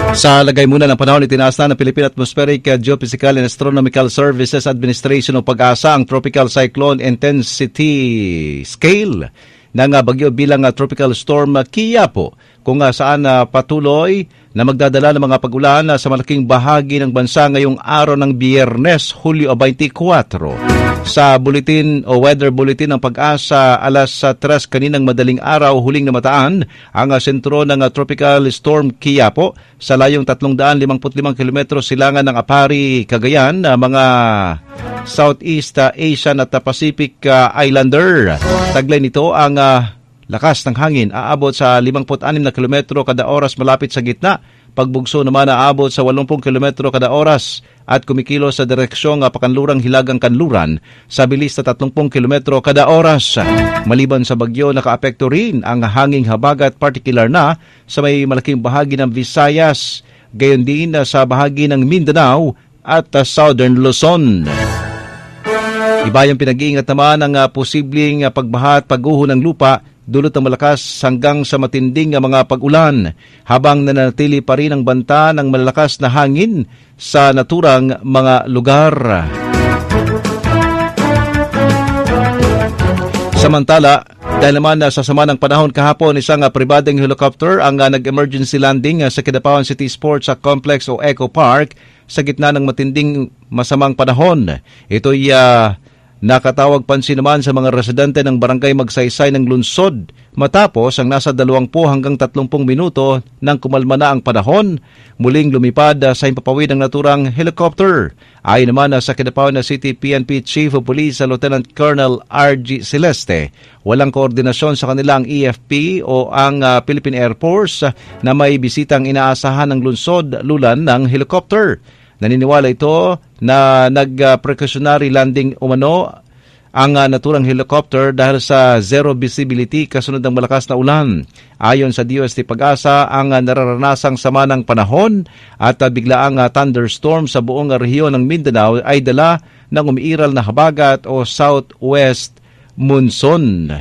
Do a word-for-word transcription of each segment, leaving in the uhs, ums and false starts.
Sa lagay muna ng panahon, itinaas na ng Philippine Atmospheric Geophysical and Astronomical Services Administration o Pag-asa ang Tropical Cyclone Intensity Scale ng bagyo bilang Tropical Storm Kiyapo, kung saan patuloy na magdadala ng mga pag-ulan sa malaking bahagi ng bansa ngayong araw ng Biyernes, Hulyo twenty-four. Sa bulletin o weather bulletin ng Pag-asa alas tres kaninang madaling araw, huling namataan ang sentro ng Tropical Storm Kiyapo sa layong three hundred fifty-five kilometro silangan ng Apari, Cagayan, mga Southeast Asian at Pacific Islander. Taglay nito ang uh, lakas ng hangin aabot sa fifty-six na kilometro kada oras malapit sa gitna. Pagbugso naman aabot sa eighty kilometro kada oras at kumikilos sa direksyong pakanlurang hilagang kanluran sa bilis na thirty kilometro kada oras. Maliban sa bagyo, nakaapekto rin ang hanging habagat, particular na sa may malaking bahagi ng Visayas, gayon din sa bahagi ng Mindanao at Southern Luzon. Iba yung pinag-iingat naman ang uh, posibleng uh, pagbaha at pagguho ng lupa dulot ng malakas hanggang sa matinding uh, mga pag-ulan, habang nananatili pa rin ang banta ng malalakas na hangin sa naturang mga lugar. Samantala, dahil naman uh, sa sama ng panahon kahapon, isang uh, pribadong helicopter ang uh, nag-emergency landing uh, sa Kidapawan City Sports uh, Complex o Eco Park sa gitna ng matinding masamang panahon. Ito'y uh, nakatawag pansin naman sa mga residente ng barangay Magsaysay ng lungsod matapos ang nasa twenty hanggang thirty minuto nang kumalma na ang panahon, muling lumipad uh, sa himpapawid ng naturang helicopter. Ayon naman uh, sa Kidapawan City P N P Chief of Police uh, Lieutenant Colonel R G Celeste, walang koordinasyon sa kanila ang E F P o ang uh, Philippine Air Force uh, na may bisitang inaasahan ng lungsod lulan ng helicopter. Naniniwala ito na nag-precautionary landing umano ang uh, naturang helicopter dahil sa zero visibility kasunod ng malakas na ulan. Ayon sa D O S T Pag-asa, ang uh, nararanasang sama ng panahon at uh, biglaang uh, thunderstorm sa buong uh, rehiyon ng Mindanao ay dala ng umiiral na habagat o southwest monsoon.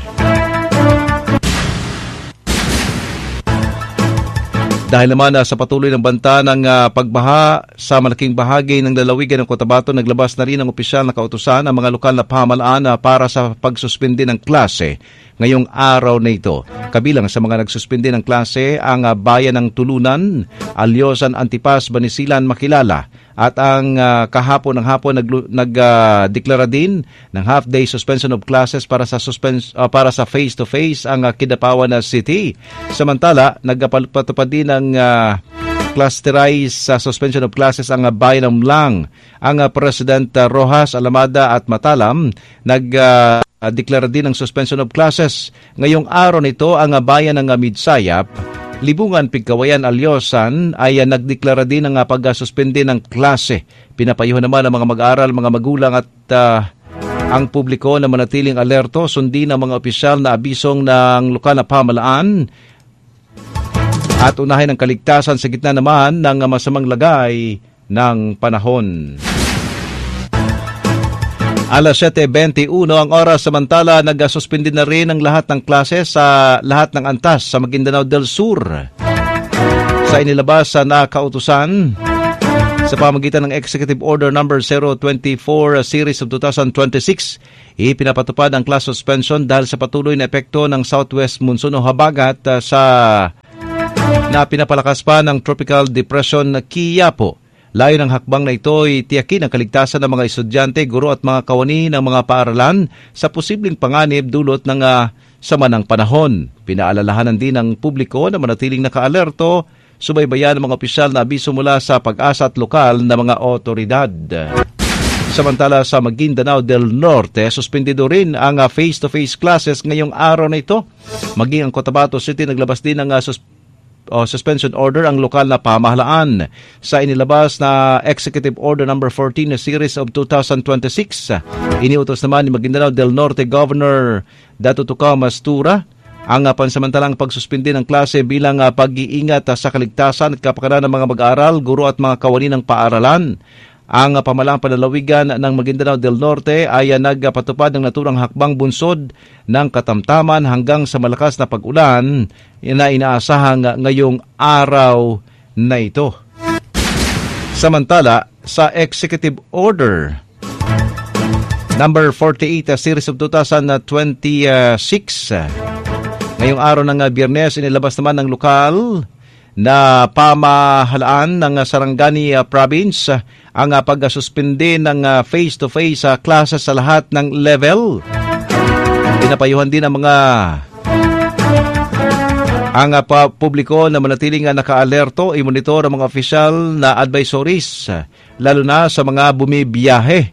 Dahil naman uh, sa patuloy ng banta ng uh, pagbaha sa malaking bahagi ng lalawigan ng Cotabato, naglabas na rin ang opisyal na kautusan ang mga lokal na pamahalaan uh, para sa pagsuspindi ng klase ngayong araw na ito. Kabilang sa mga nagsuspindi ng klase ang uh, bayan ng Tulunan, Alyosan, Antipas, Banisilan, Makilala. At ang uh, kahapon ng hapon nagdeklara uh, din ng half-day suspension of classes para sa suspens uh, para sa face-to-face ang uh, Kidapawan City. Samantala, nagpatupad din ng uh, clusterized sa uh, suspension of classes ang uh, bayan ng Mlang. Ang uh, President uh, Rojas, Alamada at Matalam nagdeklara uh, din ng suspension of classes. Ngayong araw nito, ang uh, bayan ng uh, Midsayap, Libungan, Pigkawayan, Alyosan ay uh, nagdeklara din ng uh, pag-suspende ng klase. Pinapayuhan naman ang mga mag-aaral, mga magulang at uh, ang publiko na manatiling alerto, sundin ang mga opisyal na abisong ng lokal na pamahalaan at unahin ang kaligtasan sa gitna naman ng uh, masamang lagay ng panahon. alas siyete twenty-one ang oras, samantala nag-suspindi na rin ang lahat ng klase sa lahat ng antas sa Maguindanao del Sur. Sa inilabas na kautusan sa pamagitan ng Executive Order number zero twenty-four series of twenty twenty-six, ipinapatupad ang class suspension dahil sa patuloy na epekto ng southwest monsoon o habagat uh, sa na pinapalakas pa ng Tropical Depression Kiyapo. Layo ng hakbang na ito ay tiyakin ang kaligtasan ng mga estudyante, guro at mga kawani ng mga paaralan sa posibleng panganib dulot ng uh, sama ng panahon. Pinaalalahanan din ng publiko na manatiling nakaalerto, subaybayan ng mga opisyal na abiso mula sa Pag-asa at lokal na mga otoridad. Samantala sa Maguindanao del Norte, suspendido rin ang uh, face-to-face classes ngayong araw na ito. Maging ang Cotabato City, naglabas din ng uh, suspension o suspension order ang lokal na pamahalaan sa inilabas na Executive Order number fourteen na series of twenty twenty-six. Iniutos naman ni Maguindanao del Norte Governor Dato Tucao Mastura ang pansamantalang pagsuspindi ng klase bilang uh, pag-iingat uh, sa kaligtasan at kapakanan ng mga mag-aaral, guro at mga kawani ng paaralan. Ang pamahalang panlalawigan ng Maguindanao del Norte ay nagpatupad ng naturang hakbang bunsod ng katamtaman hanggang sa malakas na pag-ulan na inaasahang ngayong araw na ito. Samantala, sa Executive Order Number forty-eight, uh, Series of two thousand twenty-six, uh, ngayong araw ng uh, Biyernes, inilabas naman ng lokal na pamahalaan ng uh, Sarangani uh, Province uh, ang uh, pag-suspende ng uh, face-to-face uh, classes sa lahat ng level. Pinapayuhan din ang mga ang uh, publiko na manatiling uh, naka-alerto, i-monitor ang mga opisyal na advisories, uh, lalo na sa mga bumibiyahe.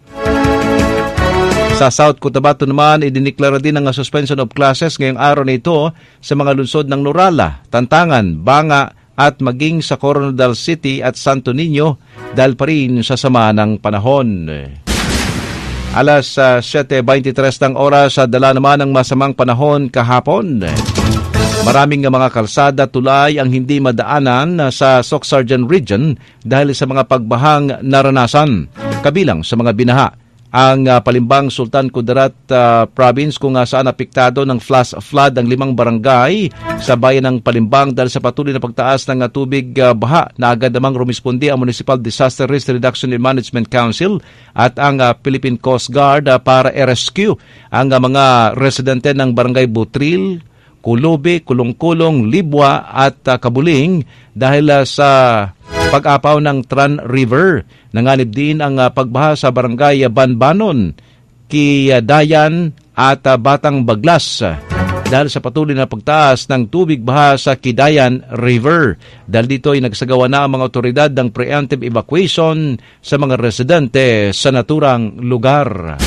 Sa South Cotabato naman, idiniklara din ang suspension of classes ngayong araw na ito sa mga lungsod ng Nurala, Tantangan, Banga at maging sa Coronadal City at Santo Niño dahil pa rin sa sama ng panahon. Alas uh, seven twenty-three ng oras, dala naman ng masamang panahon kahapon. Maraming mga kalsada tulay ang hindi madaanan sa Socsargen Region dahil sa mga pagbahang naranasan, kabilang sa mga binaha ang uh, Palimbang Sultan Kudarat uh, Province kung uh, saan apektado ng flash flood ang limang barangay sa bayan ng Palimbang dahil sa patuloy na pagtaas ng uh, tubig uh, baha na agad namang rumispondi ang Municipal Disaster Risk Reduction and Management Council at ang uh, Philippine Coast Guard uh, para i-rescue ang uh, mga residente ng Barangay Butril, Kulubi, Kulong-Kulong, Libwa at uh, Kabuling dahil uh, sa pag-apaw ng Tran River. Nanganib din ang uh, pagbaha sa barangay Banbanon, Kidayan at uh, Batang Baglas uh, dahil sa patuloy na pagtaas ng tubig baha sa Kidayan River. Dahil dito ay nagsagawa na ang mga otoridad ng preemptive evacuation sa mga residente sa naturang lugar.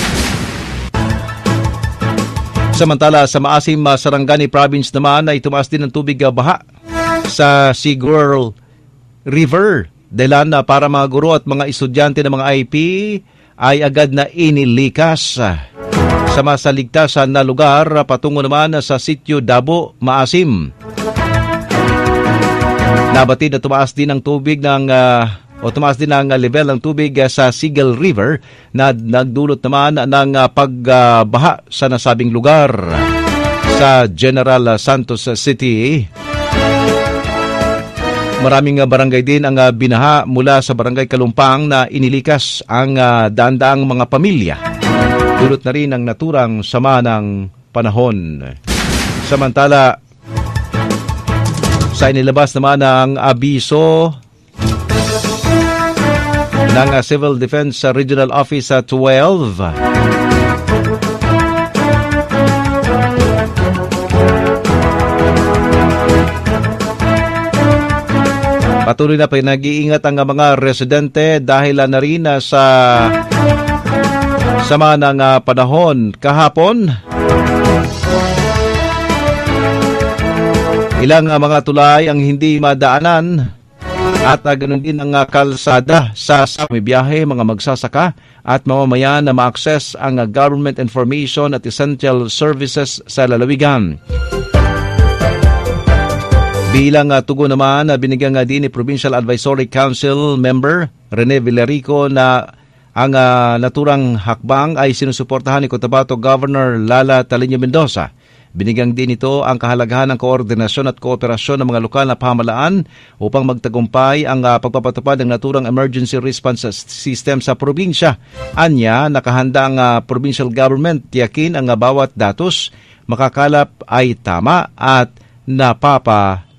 Samantala, sa Maasim, uh, Sarangani Province naman ay tumaas din ang tubig uh, baha sa Sigural River. Dahilan na para mga guro at mga estudyante ng mga I P ay agad na inilikas sa masaligtasan na lugar patungo naman sa sitio Dabo, Maasim. Nabatid na tumaas din ang tubig ng uh, o tumaas din ang level ng tubig uh, sa Sigal River na nagdulot naman ng uh, pagbaha uh, sa nasabing lugar sa General Santos City. Maraming barangay din ang uh, binaha mula sa Barangay Kalumpang na inilikas ang uh, daan-daang mga pamilya. Dulot na rin ang naturang sama ng panahon. Samantala, sa inilabas naman ang abiso ng uh, Civil Defense Regional Office uh, twelve. Patuloy na pinag-iingat ang mga residente dahil na rin sa sama ng uh, panahon kahapon. Ilang uh, mga tulay ang hindi madaanan at uh, ganun din ang uh, kalsada sa may biyahe, mga magsasaka at mamamayan na ma-access ang uh, government information at essential services sa lalawigan. Bilang uh, tugon naman, uh, binigyan nga din ni Provincial Advisory Council member Rene Villarico na ang uh, naturang hakbang ay sinusuportahan ni Cotabato Governor Lala Taleño Mendoza. Binigyang din ito ang kahalagahan ng koordinasyon at kooperasyon ng mga lokal na pamahalaan upang magtagumpay ang uh, pagpapatupad ng naturang emergency response system sa probinsya. Anya, nakahanda ang uh, provincial government tiyakin ang uh, bawat datos makakalap ay tama at napapa